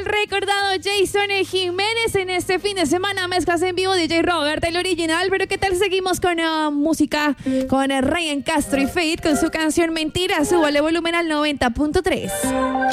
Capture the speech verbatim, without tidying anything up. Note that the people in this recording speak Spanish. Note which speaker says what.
Speaker 1: el recordado Jason Jiménez en este fin de semana. Mezclas en vivo D J Robert, el original. Pero ¿qué tal? Seguimos con uh, música con uh, Ryan Castro y Fate con su canción Mentira. Súbale volumen al noventa punto tres.